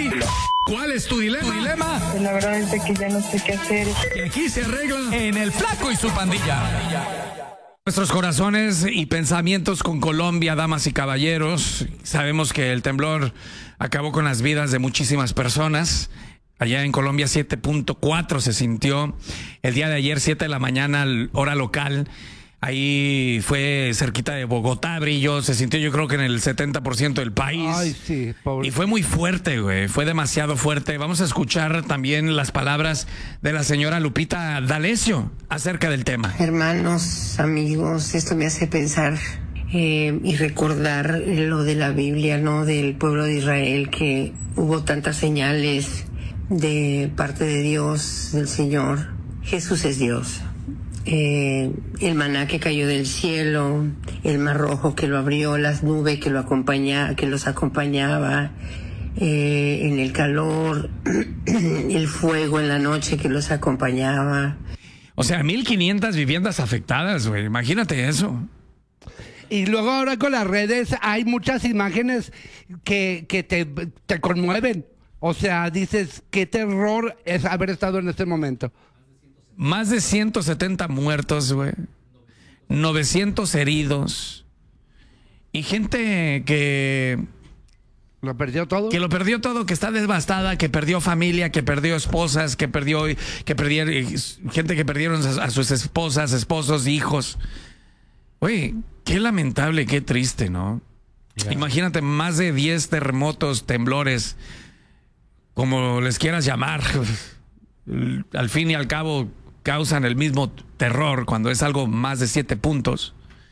Trevi. ¿Cuál es tu dilema? Pues la verdad es que ya no sé qué hacer. Y aquí se arregla en El Flaco y su pandilla. Nuestros corazones y pensamientos con Colombia, damas y caballeros. Sabemos que el temblor acabó con las vidas de muchísimas personas. Allá en Colombia 7.4 se sintió el día de ayer, 7 de la mañana, hora local. Ahí fue cerquita de Bogotá, brilló, se sintió yo creo que en el 70% del país. Ay, sí, pobre. Y fue muy fuerte, güey, fue demasiado fuerte. Vamos a escuchar también las palabras de la señora Lupita D'Alessio acerca del tema. Hermanos, amigos, esto me hace pensar y recordar lo de la Biblia, ¿no? Del pueblo de Israel, que hubo tantas señales de parte de Dios, del Señor. Jesús es Dios. El maná que cayó del cielo, el mar rojo que lo abrió, las nubes que los acompañaba, en el calor, el fuego en la noche que los acompañaba. O sea, 1,500 viviendas afectadas, güey, imagínate eso. Y luego ahora con las redes hay muchas imágenes que te conmueven. O sea, dices, qué terror es haber estado en este momento. Más de 170 muertos, güey. 900 heridos. Y gente que... ¿Lo perdió todo? Que lo perdió todo, que está devastada, que perdió familia, que perdió esposas, que perdieron gente que perdieron a sus esposas, esposos, hijos. Oye, qué lamentable, qué triste, ¿no? Yeah. Imagínate más de 10 terremotos, temblores, como les quieras llamar. Al fin y al cabo causan el mismo terror cuando es algo más de 7 puntos.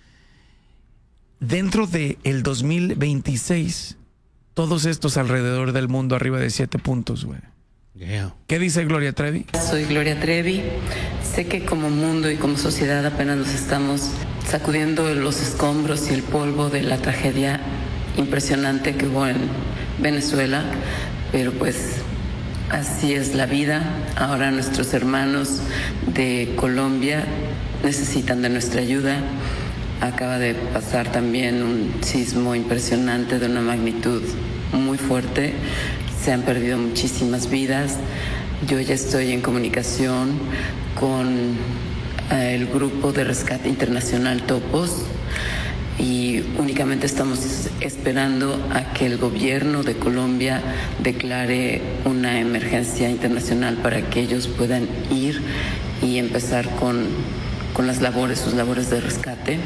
Dentro del 2026, todos estos alrededor del mundo arriba de 7 puntos, güey. Yeah. ¿Qué dice Gloria Trevi? Soy Gloria Trevi. Sé que como mundo y como sociedad apenas nos estamos sacudiendo los escombros y el polvo de la tragedia impresionante que hubo en Venezuela, pero pues así es la vida. Ahora nuestros hermanos de Colombia necesitan de nuestra ayuda. Acaba de pasar también un sismo impresionante de una magnitud muy fuerte. Se han perdido muchísimas vidas. Yo ya estoy en comunicación con el grupo de rescate internacional Topos y únicamente estamos esperando a que el gobierno de Colombia declare una emergencia internacional para que ellos puedan ir y empezar con sus labores de rescate.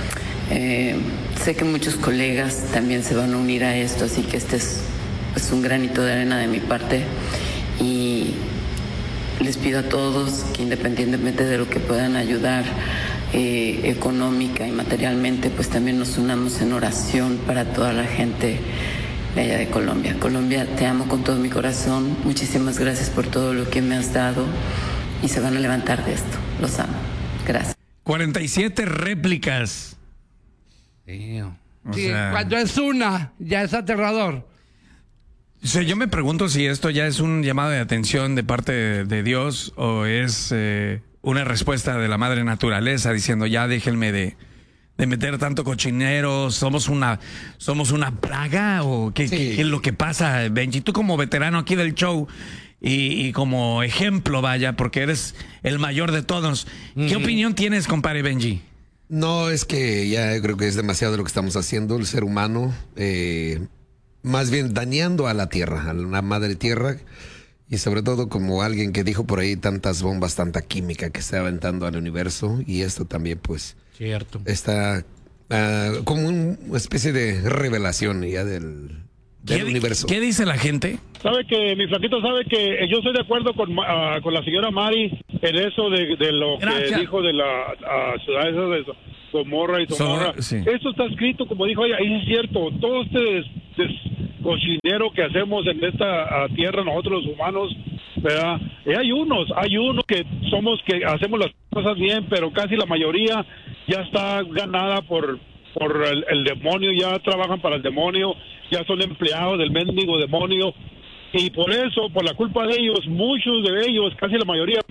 Sé que muchos colegas también se van a unir a esto, así que este es un granito de arena de mi parte y les pido a todos que independientemente de lo que puedan ayudar económica y materialmente, pues también nos unamos en oración para toda la gente de allá de Colombia. Colombia, te amo con todo mi corazón, muchísimas gracias por todo lo que me has dado y se van a levantar de esto, los amo, gracias. 47 réplicas. Sí, cuando es una, ya es aterrador. O sea, yo me pregunto si esto ya es un llamado de atención de parte de Dios o es una respuesta de la madre naturaleza diciendo ya déjenme de meter tanto cochinero, somos una plaga o qué es lo que pasa, Benji. Tú como veterano aquí del show y como ejemplo, vaya, porque eres el mayor de todos. ¿Qué opinión tienes, compadre Benji? No, es que ya creo que es demasiado lo que estamos haciendo, el ser humano, más bien dañando a la tierra, a la madre tierra, y sobre todo como alguien que dijo por ahí tantas bombas, tanta química que está aventando al universo, y esto también pues cierto está como una especie de revelación ya del universo. ¿Qué dice la gente? Sabe que mi flaquito sabe que yo estoy de acuerdo con la señora Mari en eso de lo que dijo de la ciudad esa de Gomorra y Somorra. Sí. Eso está escrito, como dijo ella, y es cierto, todo este cochinero que hacemos en esta tierra nosotros los humanos, ¿verdad? Y hay unos que hacemos las cosas bien, pero casi la mayoría ya está ganada por el demonio, ya trabajan para el demonio, ya son empleados del mendigo demonio, y por eso, por la culpa de ellos, muchos de ellos, casi la mayoría,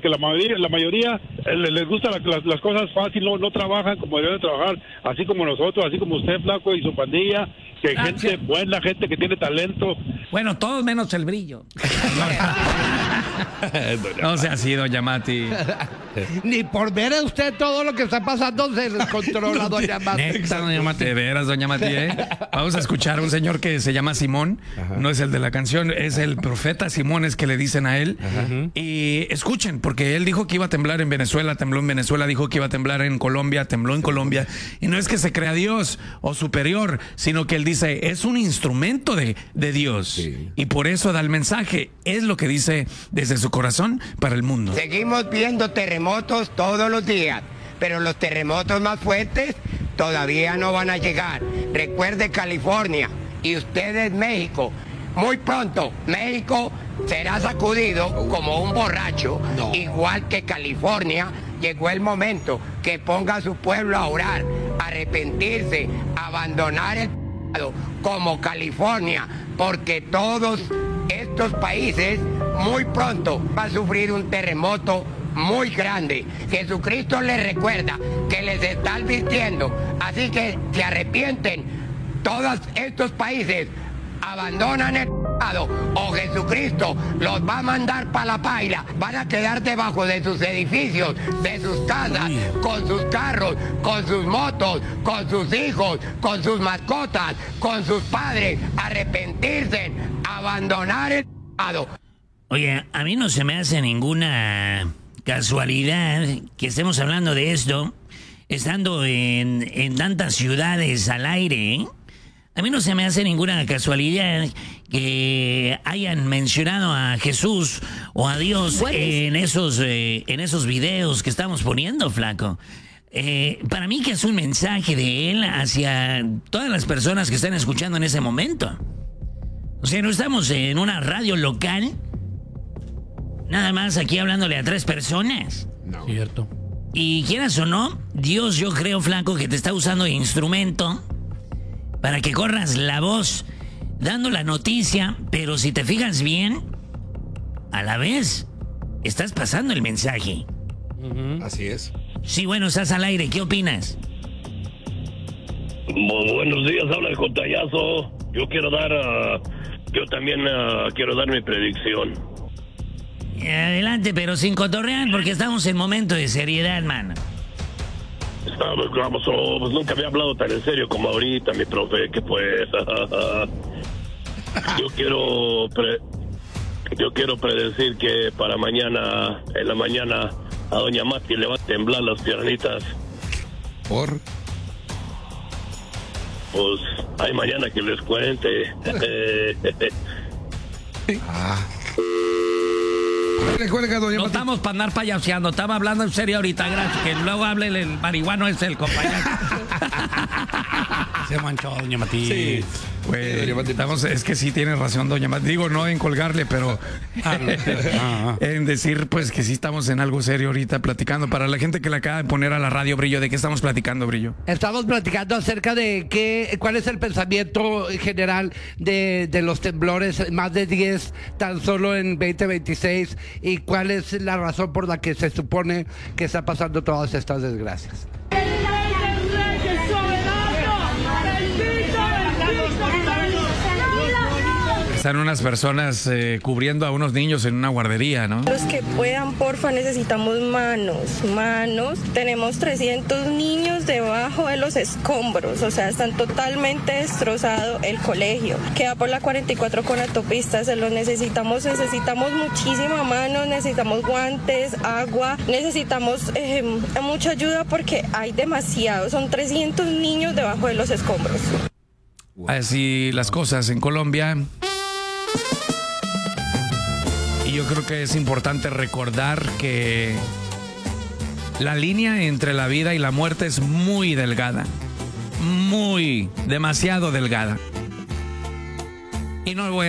que la mayoría les gustan las cosas fáciles, no trabajan como deben de trabajar, así como nosotros, así como usted, Flaco, y su pandilla, que gente buena, gente que tiene talento. Bueno, todos menos el brillo. No sea así, doña Mati. Ni por ver a usted todo lo que está pasando se descontrola, doña Mati. Neta, doña Mati. De veras, doña Mati, ¿eh? Vamos a escuchar a un señor que se llama Simón. Ajá. No es el de la canción, es el profeta Simón, es que le dicen a él. Ajá. Y escuchen, porque él dijo que iba a temblar en Venezuela, tembló en Venezuela, dijo que iba a temblar en Colombia, tembló en Colombia. Y no es que se crea Dios o superior, sino que él dice, es un instrumento de Dios. Sí. Y por eso da el mensaje. Es lo que dice desde su corazón para el mundo. Seguimos viendo terremotos todos los días, pero los terremotos más fuertes todavía no van a llegar. Recuerde California y ustedes México. Muy pronto México será sacudido como un borracho, igual que California. Llegó el momento que ponga a su pueblo a orar, arrepentirse, abandonar el pecado como California, porque todos estos países muy pronto van a sufrir un terremoto muy grande. Jesucristo les recuerda que les está advirtiendo, así que se arrepienten todos estos países, abandonan el pecado o Jesucristo los va a mandar para la paila, van a quedar debajo de sus edificios, de sus casas, con sus carros, con sus motos, con sus hijos, con sus mascotas, con sus padres, arrepentirse, abandonar el pecado. Oye, a mí no se me hace ninguna casualidad que estemos hablando de esto, estando en tantas ciudades al aire, ¿eh? A mí no se me hace ninguna casualidad que hayan mencionado a Jesús o a Dios en esos videos que estamos poniendo, Flaco. Para mí que es un mensaje de él hacia todas las personas que están escuchando en ese momento. O sea, no estamos en una radio local, nada más aquí hablándole a 3 personas. No. Cierto. Y quieras o no, Dios, yo creo, Flaco, que te está usando de instrumento para que corras la voz dando la noticia, pero si te fijas bien, a la vez estás pasando el mensaje. Así es. Sí, bueno, estás al aire, ¿qué opinas? Buenos días, habla el Jotayazo. Yo también quiero dar mi predicción. Adelante, pero sin cotorrear, porque estamos en momento de seriedad, mano. Pues nunca había hablado tan en serio como ahorita, mi profe, que pues... Yo quiero predecir que para mañana, en la mañana, a doña Mati le va a temblar las piernitas. ¿Por? Pues hay mañana que les cuente. Recuerda, doña No Mati. estamos para andar payaseando, estaba hablando en serio ahorita, gracias. Que luego hable el marihuano es el compañero. Se manchó, doña Mati. Sí. Güey, Doña Mati. es que sí tiene razón, doña Mati. Digo, no en colgarle, pero en decir, pues, que sí estamos en algo serio ahorita platicando. Para la gente que le acaba de poner a la radio, Brillo, ¿de qué estamos platicando, Brillo? Estamos platicando acerca de cuál es el pensamiento general de los temblores, más de 10 tan solo en 2026, y cuál es la razón por la que se supone que está pasando todas estas desgracias. Están unas personas cubriendo a unos niños en una guardería, ¿no? Los que puedan, porfa, necesitamos manos. Tenemos 300 niños debajo de los escombros, o sea, están totalmente destrozado el colegio. Queda por la 44 con autopistas, se los necesitamos muchísima mano, necesitamos guantes, agua, necesitamos mucha ayuda porque hay demasiado, son 300 niños debajo de los escombros. Así las cosas en Colombia. Y yo creo que es importante recordar que la línea entre la vida y la muerte es muy delgada. Demasiado delgada. Y no voy a